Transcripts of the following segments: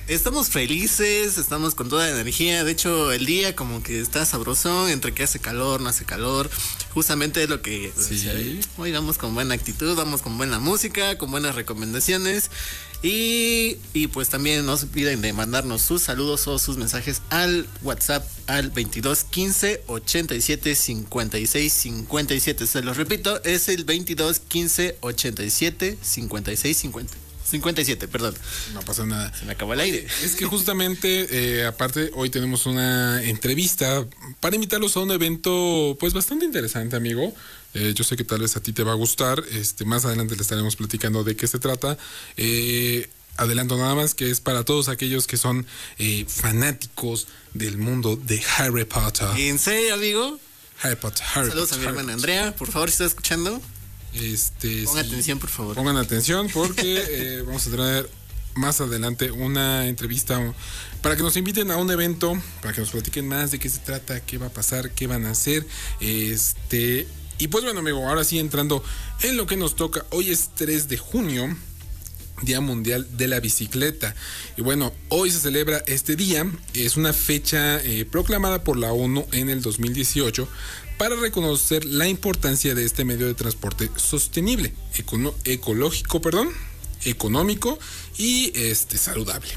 Estamos felices, estamos con toda la energía. De hecho, el día como que está sabrosón, entre que hace calor, no hace calor. Justamente es lo que Sí. hoy vamos con buena actitud, vamos con buena música, con buenas recomendaciones. Y pues también no se olviden de mandarnos sus saludos o sus mensajes al WhatsApp al 22 15 87 56 57. Se los repito, es el 22 15 87 56 50. 57, perdón. No pasa nada. Se me acabó el aire. Es que justamente, aparte, hoy tenemos una entrevista para invitarlos a un evento, pues bastante interesante, amigo. Yo sé que tal vez a ti te va a gustar. Más adelante le estaremos platicando de qué se trata. Adelanto nada más que es para todos aquellos que son fanáticos del mundo de Harry Potter. ¿En serio, amigo? Harry Potter. Saludos a mi hermana Andrea, por favor, si está escuchando. Pongan atención, por favor. Pongan atención porque vamos a tener más adelante una entrevista para que nos inviten a un evento, para que nos platiquen más de qué se trata, qué va a pasar, qué van a hacer. Y pues bueno, amigo, ahora sí entrando en lo que nos toca. Hoy es 3 de junio, Día Mundial de la Bicicleta. Y bueno, hoy se celebra este día. Es una fecha proclamada por la ONU en el 2018 para reconocer la importancia de este medio de transporte sostenible, económico y saludable.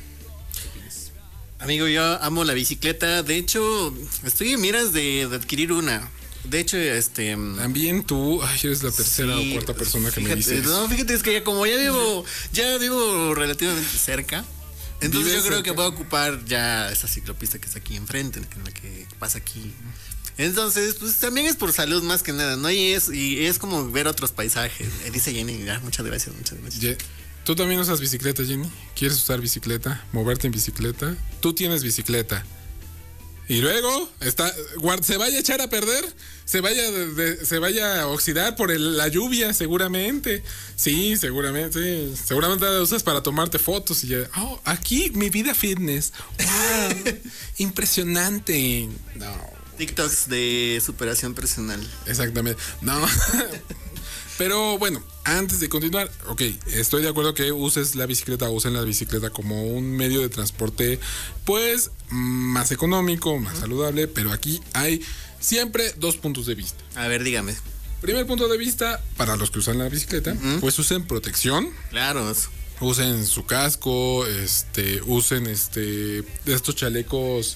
Amigo, yo amo la bicicleta. De hecho, estoy en miras de adquirir una. De hecho, También tú, eres la tercera o cuarta persona que me dice eso. No, fíjate, es que ya vivo relativamente cerca. Entonces yo creo que voy a ocupar ya esa ciclopista que está aquí enfrente, la que pasa aquí. Entonces, pues también es por salud más que nada, ¿no? Y es como ver otros paisajes. Dice Jenny, muchas gracias. ¿Tú también usas bicicleta, Jenny? ¿Quieres usar bicicleta? ¿Moverte en bicicleta? Tú tienes bicicleta. Y luego se vaya a echar a perder, se vaya a oxidar por la lluvia, seguramente. Sí, seguramente. Seguramente la usas para tomarte fotos y ya. Aquí mi vida fitness. Wow, impresionante. No. TikToks de superación personal. Exactamente. No. Pero bueno, antes de continuar, ok, estoy de acuerdo que usen la bicicleta como un medio de transporte, pues, más económico, más saludable, pero aquí hay siempre dos puntos de vista. A ver, dígame. Primer punto de vista, para los que usan la bicicleta, pues usen protección. Claro. Usen su casco, usen estos chalecos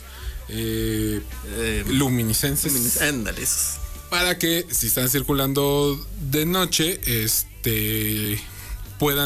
luminiscentes. Ándales. Para que si están circulando de noche, puedan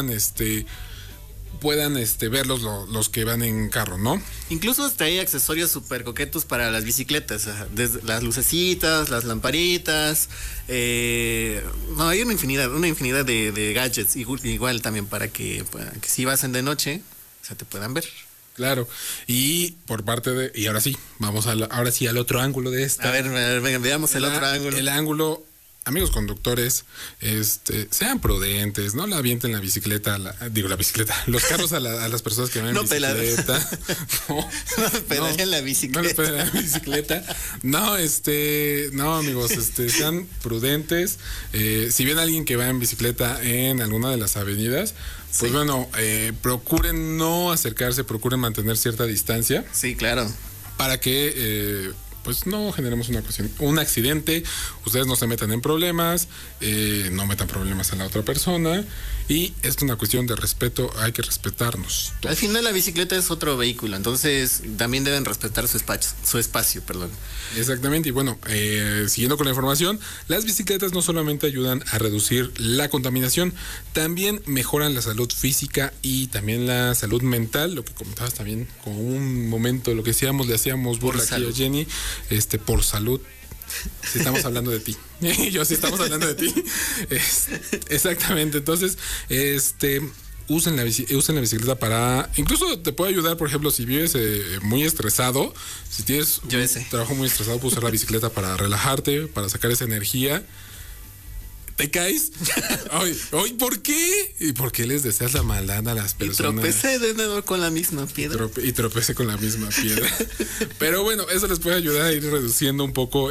verlos los que van en carro, ¿no? Incluso hasta hay accesorios súper coquetos para las bicicletas, desde las lucecitas, las lamparitas, no, hay una infinidad de gadgets, igual también para que si vas en de noche, te puedan ver. Claro, y por parte de... Y ahora sí, vamos ahora sí al otro ángulo de esta. A ver, venga, veamos el otro ángulo. El ángulo, amigos conductores, sean prudentes, no la avienten la bicicleta, los carros a las personas que van en bicicleta. No pedalen la bicicleta. No le pedalen la bicicleta. No, amigos, sean prudentes. Si ven a alguien que va en bicicleta en alguna de las avenidas, pues bueno, procuren no acercarse, procuren mantener cierta distancia. Sí, claro. Para que pues no generemos un accidente, ustedes no se metan en problemas, no metan problemas a la otra persona, y es una cuestión de respeto, hay que respetarnos todos. Al final la bicicleta es otro vehículo, entonces también deben respetar su espacio. Exactamente, y bueno, siguiendo con la información, las bicicletas no solamente ayudan a reducir la contaminación, también mejoran la salud física y también la salud mental, lo que comentabas también con un momento, lo que decíamos, le hacíamos burla aquí a Jenny, por salud. Si estamos hablando de ti. Yo sí estamos hablando de ti. Exactamente. Entonces, usen la bicicleta para... Incluso te puede ayudar, por ejemplo, si vives muy estresado, si tienes un trabajo muy estresado, puedes usar la bicicleta para relajarte, para sacar esa energía. ¿Te caes? Ay, ¿por qué? ¿Y por qué les deseas la maldad a las personas? Y tropecé de nuevo con la misma piedra. Tropecé con la misma piedra. Pero bueno, eso les puede ayudar a ir reduciendo un poco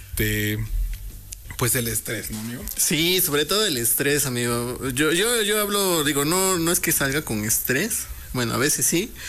pues el estrés, ¿no, amigo? Sí, sobre todo el estrés, amigo. Yo hablo, no es que salga con estrés. Bueno, a veces sí,